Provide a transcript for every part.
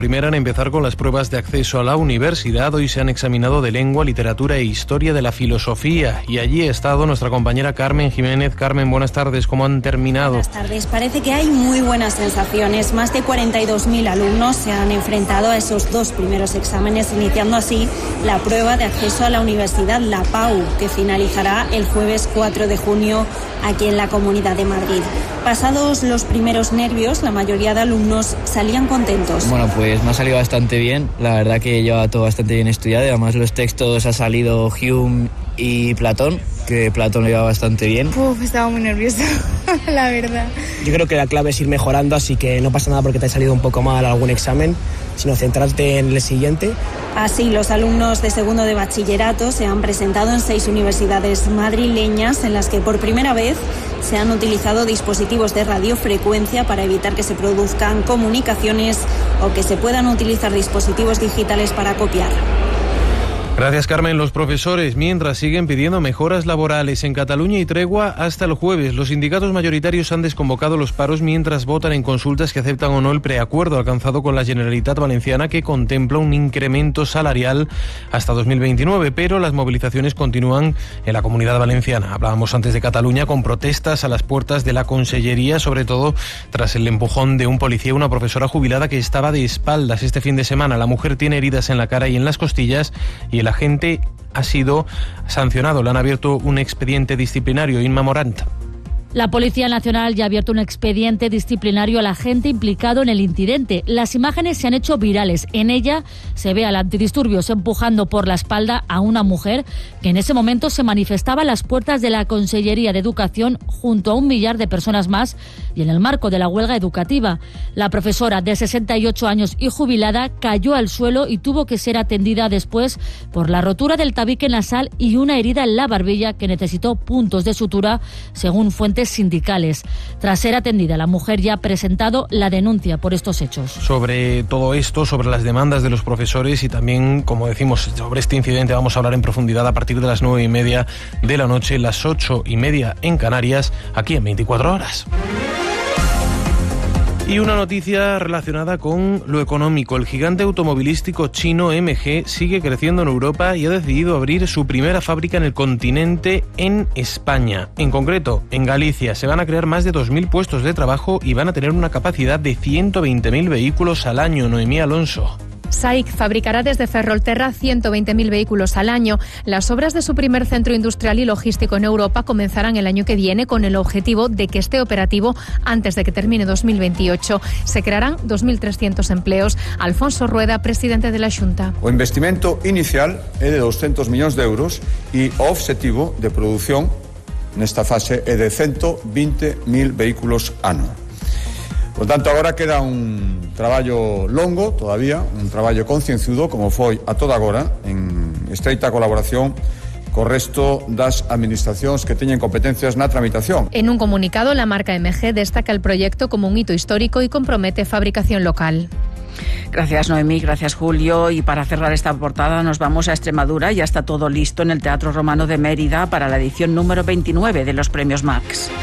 Primera en empezar con las pruebas de acceso a la universidad. Hoy se han examinado de lengua, literatura e historia de la filosofía. Y allí ha estado nuestra compañera Carmen Jiménez. Carmen, buenas tardes. ¿Cómo han terminado? Buenas tardes. Parece que hay muy buenas sensaciones. Más de 42.000 alumnos se han enfrentado a esos dos primeros exámenes, iniciando así la prueba de acceso a la universidad, la PAU, que finalizará el jueves 4 de junio aquí en la Comunidad de Madrid. Pasados los primeros nervios, la mayoría de alumnos salían contentos. Bueno, pues me ha salido bastante bien. La verdad que lleva todo bastante bien estudiado. Además, los textos ha salido Hume y Platón, que Platón lo lleva bastante bien. Estaba muy nerviosa, la verdad. Yo creo que la clave es ir mejorando, así que no pasa nada porque te ha salido un poco mal algún examen, sino centrarte en el siguiente. Así, los alumnos de segundo de bachillerato se han presentado en 6 universidades madrileñas en las que por primera vez se han utilizado dispositivos de radiofrecuencia para evitar que se produzcan comunicaciones o que se puedan utilizar dispositivos digitales para copiar. Gracias, Carmen. Los profesores, mientras, siguen pidiendo mejoras laborales en Cataluña y tregua hasta el jueves. Los sindicatos mayoritarios han desconvocado los paros mientras votan en consultas que aceptan o no el preacuerdo alcanzado con la Generalitat Valenciana, que contempla un incremento salarial hasta 2029, pero las movilizaciones continúan en la Comunidad Valenciana. Hablábamos antes de Cataluña, con protestas a las puertas de la Consellería, sobre todo tras el empujón de un policía a una profesora jubilada que estaba de espaldas este fin de semana. La mujer tiene heridas en la cara y en las costillas y el agente ha sido sancionado. Le han abierto un expediente disciplinario. Inma Morant. La Policía Nacional ya ha abierto un expediente disciplinario al agente implicado en el incidente. Las imágenes se han hecho virales. En ella se ve al antidisturbios empujando por la espalda a una mujer que en ese momento se manifestaba a las puertas de la Consellería de Educación junto a 1 millar de personas más y en el marco de la huelga educativa. La profesora, de 68 años y jubilada, cayó al suelo y tuvo que ser atendida después por la rotura del tabique nasal y una herida en la barbilla que necesitó puntos de sutura, según fuentes sindicales. Tras ser atendida, la mujer ya ha presentado la denuncia por estos hechos. Sobre todo esto, sobre las demandas de los profesores y también, como decimos, sobre este incidente vamos a hablar en profundidad a partir de las 9:30 de la noche, las 8:30 en Canarias, aquí en 24 horas. Y una noticia relacionada con lo económico. El gigante automovilístico chino MG sigue creciendo en Europa y ha decidido abrir su primera fábrica en el continente, en España. En concreto, en Galicia. Se van a crear más de 2.000 puestos de trabajo y van a tener una capacidad de 120.000 vehículos al año. Noemí Alonso. SAIC fabricará desde Ferrolterra 120.000 vehículos al año. Las obras de su primer centro industrial y logístico en Europa comenzarán el año que viene con el objetivo de que esté operativo antes de que termine 2028. Se crearán 2.300 empleos. Alfonso Rueda, presidente de la Xunta. O investimento inicial é de 200 millóns de euros e o objetivo de produción nesta fase é de 120.000 vehículos ano. Por tanto, agora queda un traballo longo todavía, un traballo concienzudo, como foi a toda agora, en estreita colaboración co resto das administracións que teñen competencias na tramitación. En un comunicado, la marca MG destaca el proyecto como un hito histórico y compromete fabricación local. Gracias, Noemí, gracias, Julio. Y para cerrar esta portada nos vamos a Extremadura. Ya está todo listo en el Teatro Romano de Mérida para la edición número 29 de los premios Max.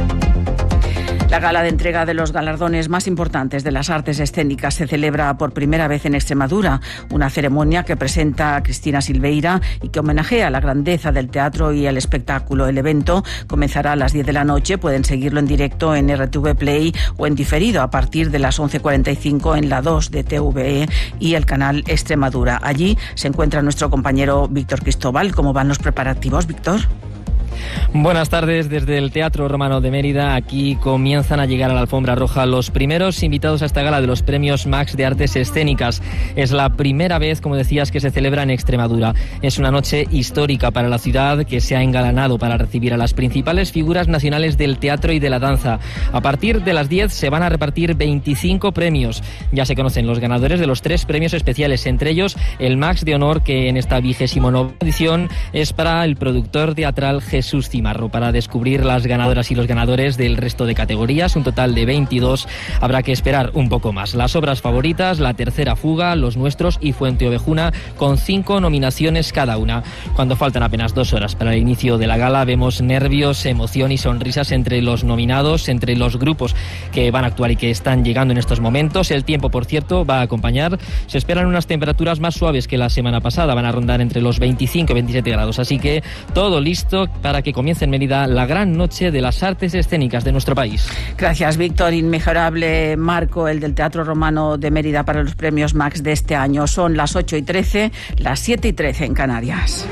La gala de entrega de los galardones más importantes de las artes escénicas se celebra por primera vez en Extremadura, una ceremonia que presenta a Cristina Silveira y que homenajea la grandeza del teatro y el espectáculo. El evento comenzará a las 10 de la noche, pueden seguirlo en directo en RTV Play o en diferido a partir de las 11:45 en la 2 de TVE y el canal Extremadura. Allí se encuentra nuestro compañero Víctor Cristóbal. ¿Cómo van los preparativos, Víctor? Buenas tardes desde el Teatro Romano de Mérida. Aquí comienzan a llegar a la alfombra roja los primeros invitados a esta gala de los premios Max de Artes Escénicas. Es la primera vez, como decías, que se celebra en Extremadura. Es una noche histórica para la ciudad que se ha engalanado para recibir a las principales figuras nacionales del teatro y de la danza. A partir de las 10 se van a repartir 25 premios. Ya se conocen los ganadores de los 3 premios especiales, entre ellos el Max de Honor, que en esta 29ª edición es para el productor teatral Jesús Jesús Cimarro. Para descubrir las ganadoras y los ganadores del resto de categorías, un total de 22, habrá que esperar un poco más. Las obras favoritas, La tercera fuga, Los nuestros y Fuente Ovejuna, con 5 nominaciones cada una. Cuando faltan apenas 2 horas para el inicio de la gala, vemos nervios, emoción y sonrisas entre los nominados, entre los grupos que van a actuar y que están llegando en estos momentos. El tiempo, por cierto, va a acompañar. Se esperan unas temperaturas más suaves que la semana pasada, van a rondar entre los 25 y 27 grados, así que todo listo para que comience en Mérida la gran noche de las artes escénicas de nuestro país. Gracias, Víctor. Inmejorable marco el del Teatro Romano de Mérida para los premios Max de este año. Son las 8:13, las 7:13 en Canarias.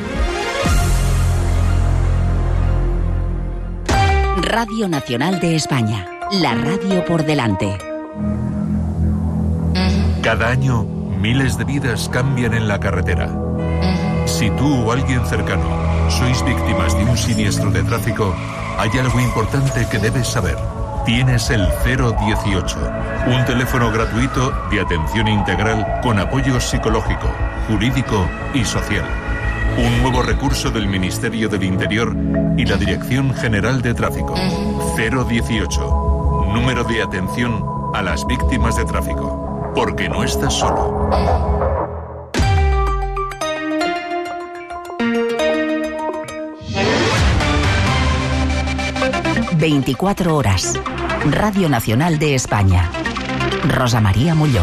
Radio Nacional de España, la radio por delante. Cada año, miles de vidas cambian en la carretera. Si tú o alguien cercano sois víctimas de un siniestro de tráfico, hay algo importante que debes saber. Tienes el 018, un teléfono gratuito de atención integral con apoyo psicológico, jurídico y social. Un nuevo recurso del Ministerio del Interior y la Dirección General de Tráfico. 018, número de atención a las víctimas de tráfico. Porque no estás solo. 24 horas. Radio Nacional de España. Rosa María Mulló.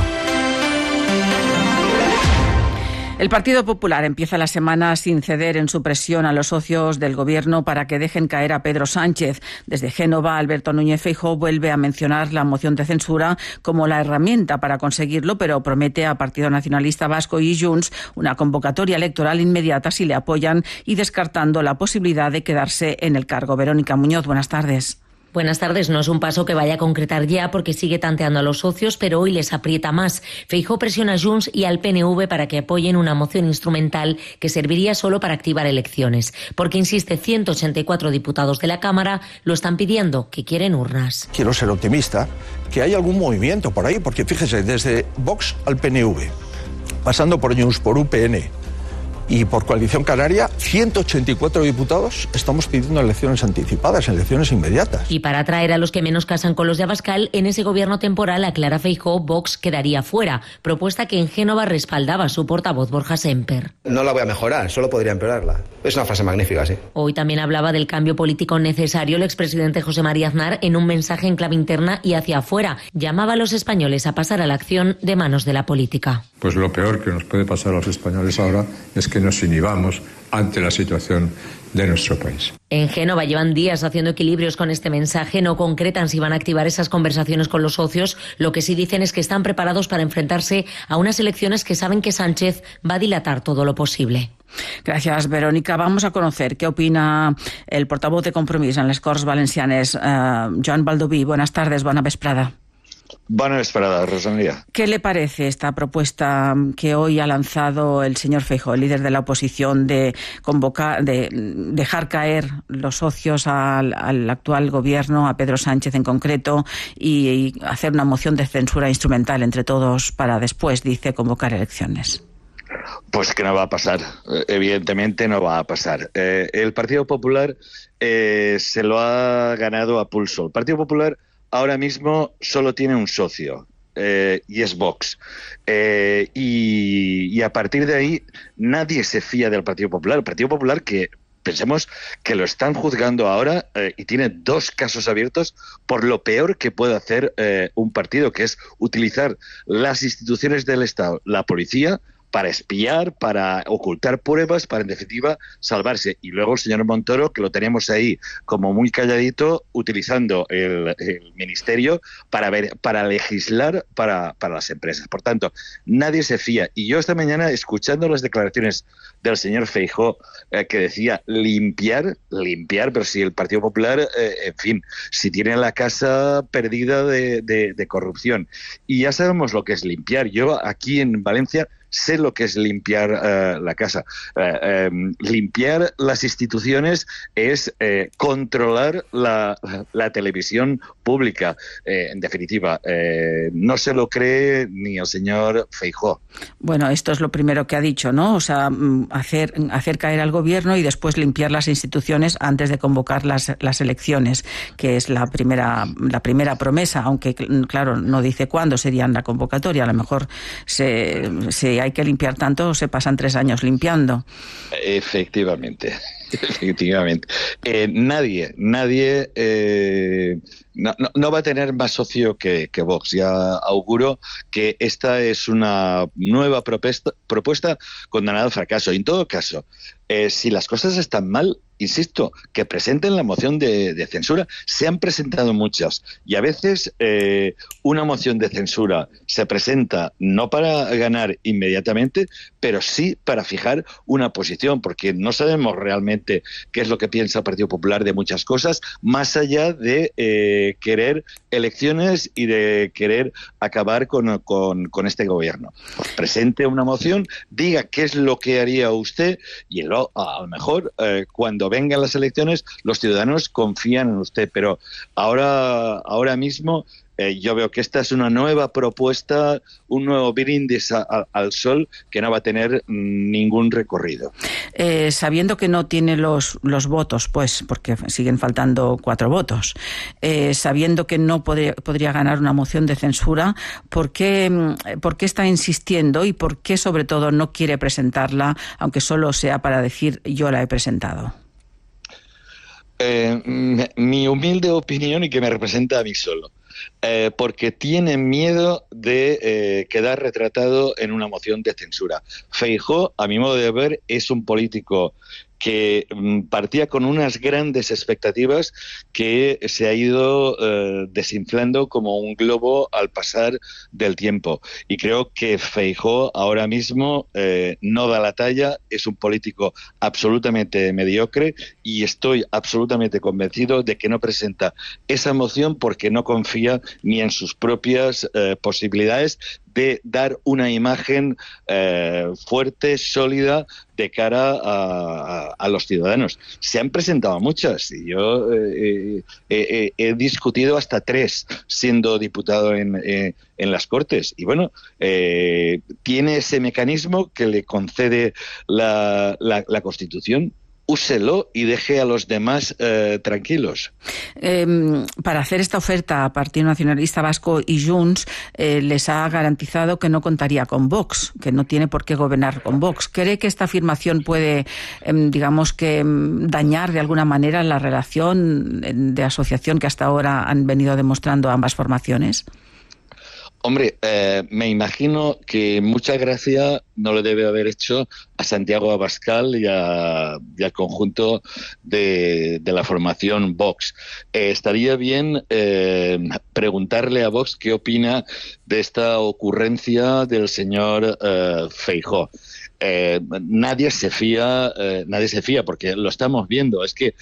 El Partido Popular empieza la semana sin ceder en su presión a los socios del Gobierno para que dejen caer a Pedro Sánchez. Desde Génova, Alberto Núñez Feijóo vuelve a mencionar la moción de censura como la herramienta para conseguirlo, pero promete a Partido Nacionalista Vasco y Junts una convocatoria electoral inmediata si le apoyan y descartando la posibilidad de quedarse en el cargo. Verónica Muñoz, buenas tardes. Buenas tardes. No es un paso que vaya a concretar ya porque sigue tanteando a los socios, pero hoy les aprieta más. Feijóo presiona a Junts y al PNV para que apoyen una moción instrumental que serviría solo para activar elecciones. Porque, insiste, 184 diputados de la Cámara lo están pidiendo, que quieren urnas. Quiero ser optimista, que hay algún movimiento por ahí, porque fíjese, desde Vox al PNV, pasando por Junts, por UPN y por Coalición Canaria, 184 diputados estamos pidiendo elecciones anticipadas, elecciones inmediatas. Y para atraer a los que menos casan con los de Abascal, en ese gobierno temporal, aclara Feijóo, Vox quedaría fuera, propuesta que en Génova respaldaba su portavoz Borja Semper. No la voy a mejorar, solo podría empeorarla. Es una frase magnífica, sí. Hoy también hablaba del cambio político necesario el expresidente José María Aznar en un mensaje en clave interna y hacia afuera. Llamaba a los españoles a pasar a la acción de manos de la política. Pues lo peor que nos puede pasar a los españoles ahora es que nos inhibamos ante la situación de nuestro país. En Génova llevan días haciendo equilibrios con este mensaje, no concretan si van a activar esas conversaciones con los socios, lo que sí dicen es que están preparados para enfrentarse a unas elecciones que saben que Sánchez va a dilatar todo lo posible. Gracias, Verónica. Vamos a conocer qué opina el portavoz de Compromís en les Corts Valencianes, Joan Baldoví. Buenas tardes, bona vesprada. Buena vesprada, Rosa María. ¿Qué le parece esta propuesta que hoy ha lanzado el señor Feijóo, el líder de la oposición, de dejar caer los socios al actual gobierno, a Pedro Sánchez en concreto, y hacer una moción de censura instrumental entre todos para después, dice, convocar elecciones? Pues que no va a pasar, evidentemente no va a pasar. El Partido Popular se lo ha ganado a pulso. El Partido Popular ahora mismo solo tiene un socio, y es Vox. Y a partir de ahí nadie se fía del Partido Popular. El Partido Popular, que pensemos que lo están juzgando ahora y tiene 2 casos abiertos por lo peor que puede hacer un partido, que es utilizar las instituciones del Estado, la policía, para espiar, para ocultar pruebas, para en definitiva salvarse. Y luego el señor Montoro, que lo tenemos ahí como muy calladito, utilizando el ministerio para legislar para las empresas. Por tanto, nadie se fía. Y yo esta mañana, escuchando las declaraciones del señor Feijóo, que decía limpiar, pero si el Partido Popular, en fin, si tiene la casa perdida de corrupción. Y ya sabemos lo que es limpiar. Yo aquí en Valencia sé lo que es limpiar la casa. Limpiar las instituciones es controlar la televisión pública. En definitiva, no se lo cree ni el señor Feijóo. Bueno, esto es lo primero que ha dicho, ¿no? O sea, hacer caer al gobierno y después limpiar las instituciones antes de convocar las elecciones, que es la primera promesa, aunque claro, no dice cuándo serían la convocatoria. A lo mejor si hay que limpiar tanto, se pasan 3 años limpiando. Efectivamente. Nadie no va a tener más socio que Vox. Ya auguro que esta es una nueva propuesta condenada al fracaso. En todo caso, si las cosas están mal, insisto, que presenten la moción de censura. Se han presentado muchas y a veces una moción de censura se presenta no para ganar inmediatamente, pero sí para fijar una posición, porque no sabemos realmente qué es lo que piensa el Partido Popular de muchas cosas, más allá de querer elecciones y de querer acabar con este gobierno. Pues presente una moción, diga qué es lo que haría usted y a lo mejor cuando vengan las elecciones los ciudadanos confían en usted, pero ahora mismo yo veo que esta es una nueva propuesta, un nuevo brindis al sol que no va a tener ningún recorrido. Sabiendo que no tiene los votos, pues, porque siguen faltando 4 votos, sabiendo que no podría ganar una moción de censura, ¿por qué está insistiendo y por qué sobre todo no quiere presentarla, aunque solo sea para decir yo la he presentado? Mi humilde opinión y que me representa a mí solo. Porque tiene miedo de quedar retratado en una moción de censura. Feijóo, a mi modo de ver, es un político que partía con unas grandes expectativas que se ha ido desinflando como un globo al pasar del tiempo. Y creo que Feijóo ahora mismo no da la talla, es un político absolutamente mediocre y estoy absolutamente convencido de que no presenta esa moción porque no confía ni en sus propias posibilidades de dar una imagen fuerte, sólida, de cara a los ciudadanos. Se han presentado muchas y yo he discutido hasta 3 siendo diputado en las Cortes. Y bueno, tiene ese mecanismo que le concede la Constitución. Úselo y deje a los demás tranquilos. Para hacer esta oferta a Partido Nacionalista Vasco y Junts, les ha garantizado que no contaría con Vox, que no tiene por qué gobernar con Vox. ¿Cree que esta afirmación puede, dañar de alguna manera la relación de asociación que hasta ahora han venido demostrando ambas formaciones? Hombre, me imagino que mucha gracia no le debe haber hecho a Santiago Abascal y al conjunto de la formación Vox. Estaría bien preguntarle a Vox qué opina de esta ocurrencia del señor Feijóo. Nadie se fía porque lo estamos viendo. Es que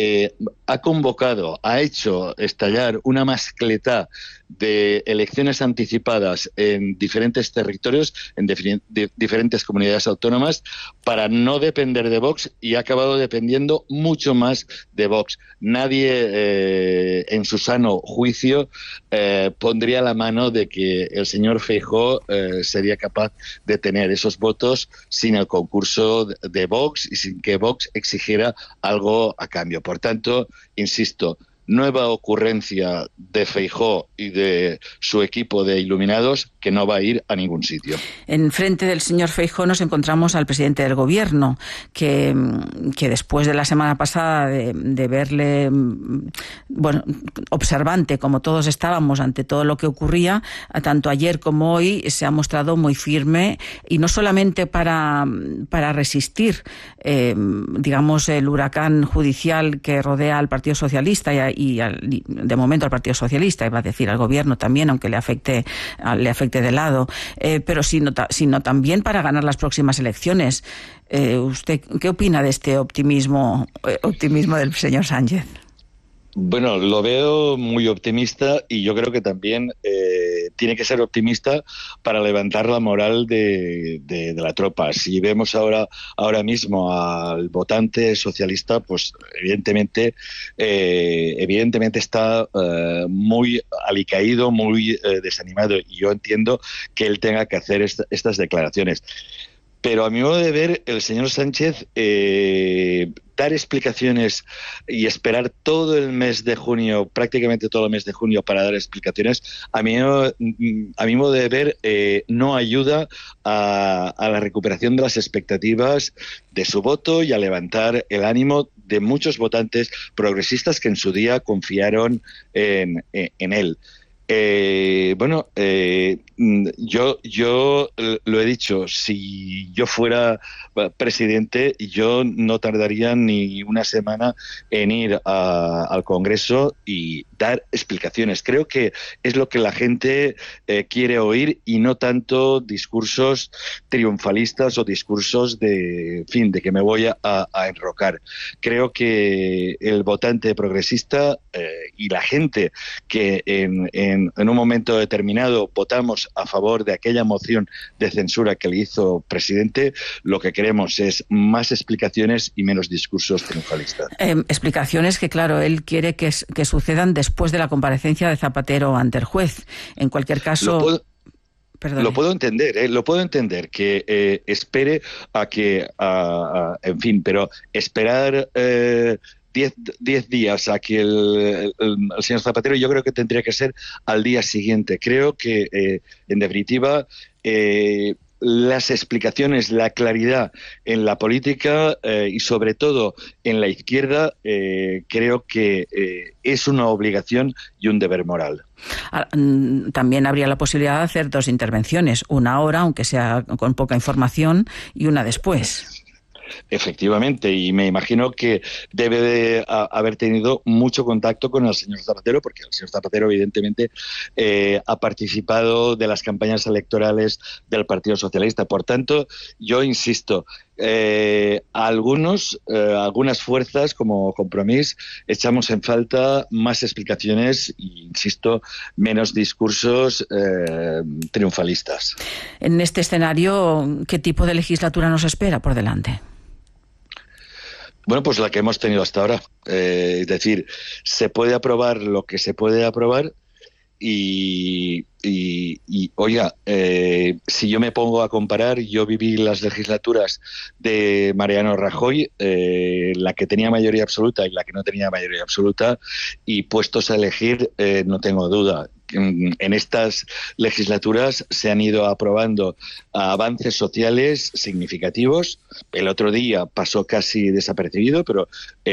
ha hecho estallar una mascletá de elecciones anticipadas en diferentes territorios, en diferentes comunidades autónomas, para no depender de Vox y ha acabado dependiendo mucho más de Vox. Nadie en su sano juicio pondría la mano de que el señor Feijóo sería capaz de tener esos votos sin el concurso de Vox y sin que Vox exigiera algo a cambio. Por tanto, insisto, nueva ocurrencia de Feijóo y de su equipo de iluminados que no va a ir a ningún sitio. En frente del señor Feijóo nos encontramos al presidente del Gobierno, que después de la semana pasada de verle observante, como todos estábamos ante todo lo que ocurría, tanto ayer como hoy se ha mostrado muy firme y no solamente para resistir el huracán judicial que rodea al Partido Socialista y de momento al Partido Socialista, iba a decir al Gobierno también, aunque le afecte de lado, pero sino también para ganar las próximas elecciones. ¿Usted qué opina de este optimismo del señor Sánchez? Bueno, lo veo muy optimista y yo creo que también tiene que ser optimista para levantar la moral de la tropa. Si vemos ahora mismo al votante socialista, pues evidentemente está muy alicaído, muy desanimado, y yo entiendo que él tenga que hacer estas declaraciones. Pero a mi modo de ver, el señor Sánchez dar explicaciones y esperar todo el mes de junio, prácticamente todo el mes de junio, para dar explicaciones, a mi modo de ver, no ayuda a la recuperación de las expectativas de su voto y a levantar el ánimo de muchos votantes progresistas que en su día confiaron en él. Yo lo he dicho, si yo fuera presidente, yo no tardaría ni una semana en ir al Congreso y dar explicaciones. Creo que es lo que la gente quiere oír, y no tanto discursos triunfalistas o discursos de que me voy a enrocar. Creo que el votante progresista y la gente que en un momento determinado votamos a favor de aquella moción de censura que le hizo presidente, lo que queremos es más explicaciones y menos discursos triunfalistas. Explicaciones que, claro, él quiere que sucedan después de la comparecencia de Zapatero ante el juez. En cualquier caso... Lo puedo entender que espere a que, en fin, pero esperar 10 días a que el señor Zapatero, yo creo que tendría que ser al día siguiente. Creo que, en definitiva, las explicaciones, la claridad en la política y sobre todo en la izquierda, creo que es una obligación y un deber moral. También habría la posibilidad de hacer 2 intervenciones, una ahora, aunque sea con poca información, y una después. Efectivamente, y me imagino que debe de haber tenido mucho contacto con el señor Zapatero, porque el señor Zapatero evidentemente ha participado de las campañas electorales del Partido Socialista. Por tanto, yo insisto, algunas fuerzas como Compromís echamos en falta más explicaciones e, insisto, menos discursos triunfalistas. En este escenario, ¿qué tipo de legislatura nos espera por delante? Bueno, pues la que hemos tenido hasta ahora. Es decir, se puede aprobar lo que se puede aprobar y oiga, si yo me pongo a comparar, yo viví las legislaturas de Mariano Rajoy, la que tenía mayoría absoluta y la que no tenía mayoría absoluta, y puestos a elegir, no tengo duda. En estas legislaturas se han ido aprobando avances sociales significativos. El otro día pasó casi desapercibido, pero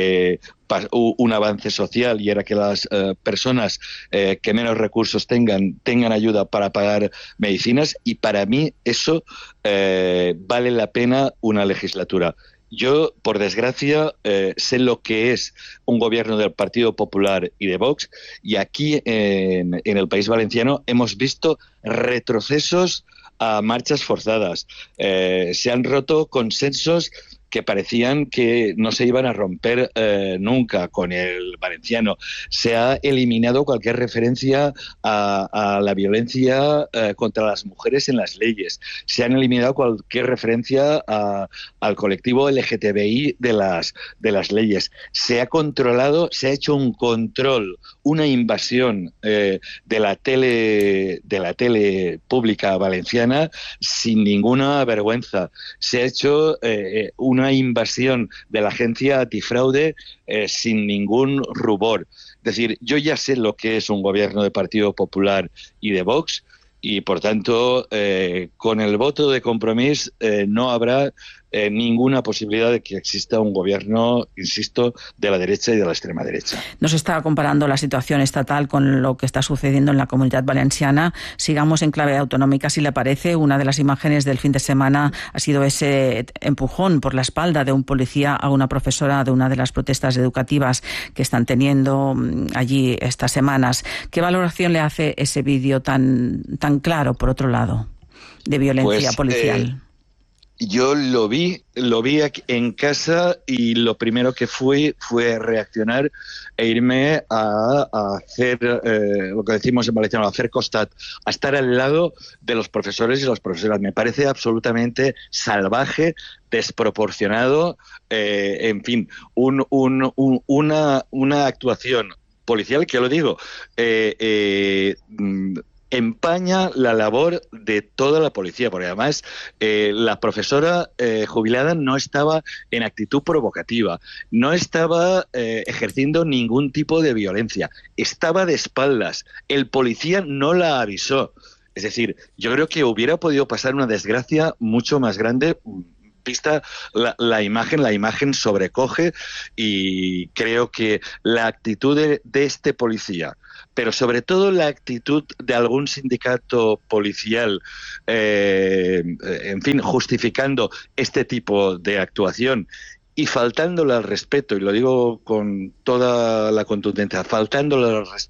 un avance social, y era que las personas que menos recursos tengan ayuda para pagar medicinas, y para mí eso vale la pena una legislatura. Yo, por desgracia, sé lo que es un gobierno del Partido Popular y de Vox, y aquí en el País Valenciano hemos visto retrocesos a marchas forzadas. Se han roto consensos que parecían que no se iban a romper nunca con el valenciano. Se ha eliminado cualquier referencia a la violencia contra las mujeres en las leyes. Se han eliminado cualquier referencia al colectivo LGTBI de las leyes. Se ha controlado, se ha hecho un control, una invasión de la tele pública valenciana sin ninguna vergüenza. Se ha hecho una invasión de la agencia antifraude sin ningún rubor. Es decir, yo ya sé lo que es un gobierno de Partido Popular y de Vox, y por tanto, con el voto de Compromís no habrá ninguna posibilidad de que exista un gobierno, insisto, de la derecha y de la extrema derecha. Nos está comparando la situación estatal con lo que está sucediendo en la Comunidad Valenciana. Sigamos en clave autonómica, si le parece. Una de las imágenes del fin de semana ha sido ese empujón por la espalda de un policía a una profesora de una de las protestas educativas que están teniendo allí estas semanas. ¿Qué valoración le hace ese vídeo tan claro, por otro lado, de violencia policial? Yo lo vi aquí en casa y lo primero que fue reaccionar e irme a hacer lo que decimos en valenciano, a hacer costat, a estar al lado de los profesores y las profesoras. Me parece absolutamente salvaje, desproporcionado, en fin, una actuación policial que, lo digo, empaña la labor de toda la policía, porque además la profesora jubilada no estaba en actitud provocativa, no estaba ejerciendo ningún tipo de violencia, estaba de espaldas, el policía no la avisó. Es decir, yo creo que hubiera podido pasar una desgracia mucho más grande. Vista la imagen sobrecoge, y creo que la actitud de este policía, pero sobre todo la actitud de algún sindicato policial, en fin, justificando este tipo de actuación y faltándole al respeto, y lo digo con toda la contundencia, faltándole